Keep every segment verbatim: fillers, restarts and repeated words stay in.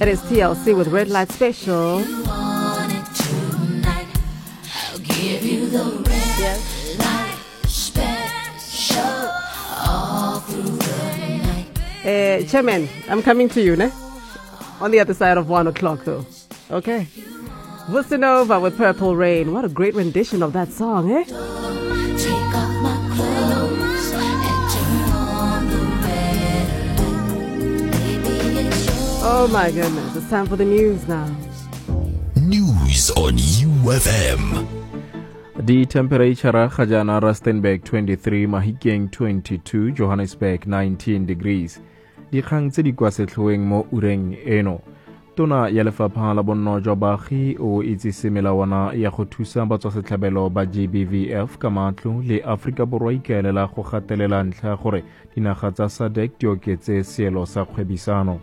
It is T L C with Red Light Special. Yes. Uh, Chairman, I'm coming to you, ne? On the other side of one o'clock, though. Okay. Vusinova with Purple Rain. What a great rendition of that song, eh? Take off my clothes and turn on the radio. Baby, it's yours. Oh my goodness, it's time for the news now. News on U F M. The temperature ga jana Rustenburg twenty-three, Mahikeng twenty-two, Johannesburg nineteen degrees. Dikgang tse di kwa setlhoeng mo ureng eno. Tona ya lefapha la bonno jwa baagi o itsise melawana ya go thusa batswasetlhabelo ba G B V F ka matlo le Afrika Borwa ikaelela go gatelela ntlha gore dinaga tsa S A D C di oketse seelo sa kgwebisano.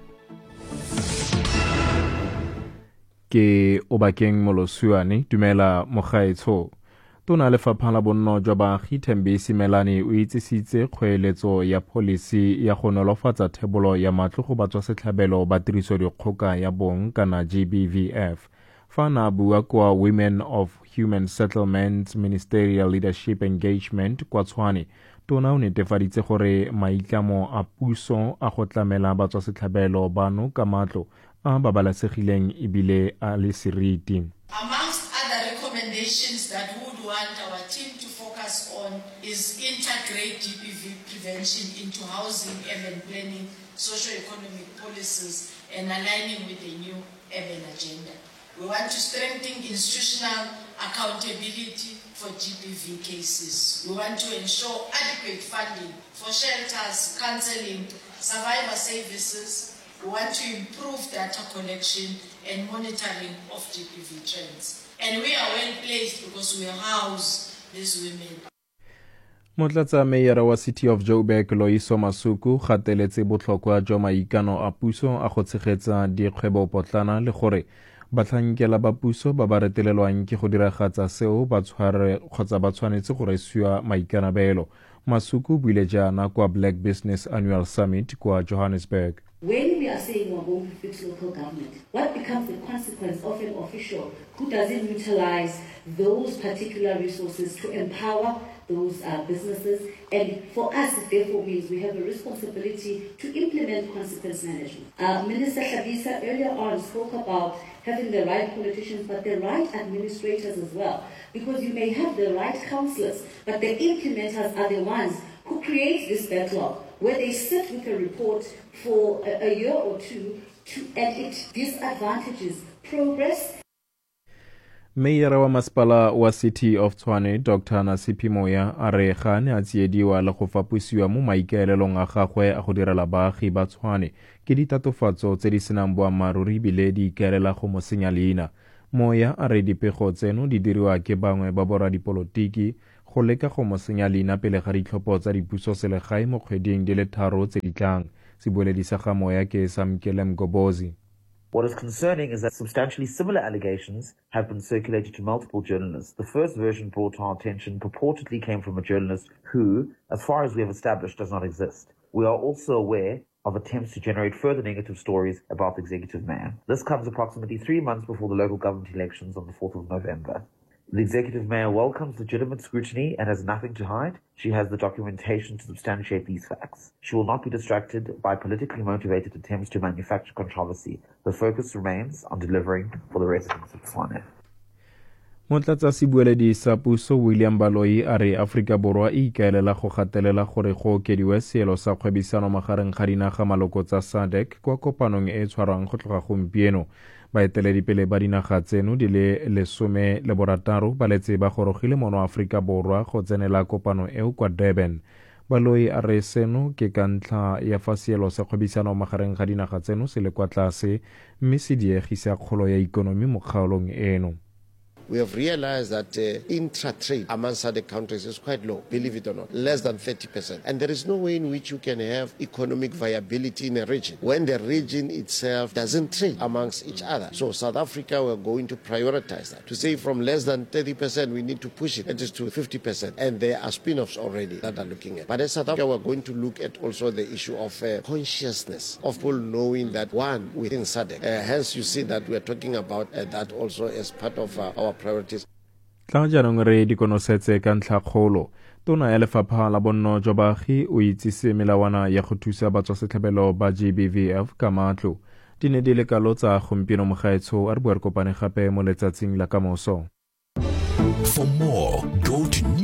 Ke Obakeng Molosuane, dumela mogaetsho. Tona lefapha la bonno jwa baagi Thembisi Melane o itsisitse kgoeletso ya policy ya go nolofatsa thebolo ya matlo go batswasetlhabelo ba tiriso dikgoka ya bong kana G B V F. Fa na bua kwa Women of Human Settlements Ministerial Leadership Engagement kwa Tshwane, Tona o netefaditse gore maitlamo a puso a go tlamela batswasetlhabelo bano ka matlo a babalesegileng ebile a le seriti. Amongst other recommendations that we would want our team to focus on is integrate G B V prevention into housing, urban planning, socio-economic policies, and aligning with the new urban agenda. We want to strengthen institutional accountability for G B V cases. We want to ensure adequate funding for shelters, counseling, survivor services. We want to improve data collection and monitoring of G B V trends. And we are well placed because we house these women. Motlatsa Mayor wa City of Joburg Loyiso Masuku gateletse botlhokwa jwa maikano a puso a go tshegetsa dikgwebo potlana le gore batlhankela ba puso ba ba retelelwang ke go diragatsa seo ba tshware kgotsa ba tshwanetse go resiwa maikanabelo. Masuku buile jaana kwa Black Business Annual Summit kwa Johannesburg. When we are saying we're going to fix local government, what becomes the consequence of an official who doesn't utilize those particular resources to empower those uh, businesses? And for us, it therefore means we have a responsibility to implement consequence management. Uh, Minister Hlabisa earlier on spoke about having the right politicians, but the right administrators as well. Because you may have the right councillors, but the implementers are the ones who create this backlog, where they sit with a report for a, a year or two, to, and it disadvantages progress. Mayor wa Masipala wa City of Tshwane, Doctor Nasipi Moya, a re gane a tsiediwa le go fapusiwa mo maikaelelong a gagwe a go direla baagi ba Tshwane ke ditatofatso tse di senang boammaaruri bile di ikaelela go mo senya leina. Moya a re dipego tseno di diriwa ke bangwe ba borra dipolotiki go leka go mo senya leina pele ga ditlhopho tsa dipuso selegae mo kgweding di le tharo tse di tlang. Sebueledi sa ga Moya ke Samkele Mgobozi. What is concerning is that substantially similar allegations have been circulated to multiple journalists. The first version brought to our attention purportedly came from a journalist who, as far as we have established, does not exist. We are also aware of attempts to generate further negative stories about the executive mayor. This comes approximately three months before the local government elections on the fourth of November. The executive mayor welcomes legitimate scrutiny and has nothing to hide. She has the documentation to substantiate these facts. She will not be distracted by politically motivated attempts to manufacture controversy. The focus remains on delivering for the residents of Tshwane. Motlatsa Sebueledi sa puso William Baloyi a re Afrika Borwa e ikaelela go gatelela gore go okediwe seelo sa kgwebisano magareng ga dinaga maloko tsa S A D C kwa kopanong e tshwarang go tloga gompieno. Baeteledipele ba dinaga tseno di le lesome le borataro ba letse ba gorogile mono Afrika Borwa go tsenela kopano eo kwa Durban. Baloyi a re seno ke ka ntlha ya fa seelo sa kgwebisano magareng ga dinaga tseno se le kwa tlase mme se diegisa kgolo ya ikonomi mo kgaolong eno. we have realized that uh, intra-trade among SADC countries is quite low, believe it or not, less than thirty percent. And there is no way in which you can have economic viability in a region when the region itself doesn't trade amongst each other. So South Africa, we're going to prioritize that. To say from less than thirty percent, we need to push it at least to fifty percent. And there are spin-offs already that are looking at. But as South Africa, we're going to look at also the issue of uh, consciousness of people knowing that one within SADC. Uh, hence, you see that we're talking about uh, that also as part of uh, our priorities. Tla jaanong re dikonosetse ka ntlhakgolo tona ya lefapha la bonno jwa baagi o itsise melawana ya go thusa batswasetlhabelo ba G B V F ka matlo di ne di le kalo tsa gompieno mogaetsho a re bua re kopane gape mo letsatsing la kamoso. For more, go to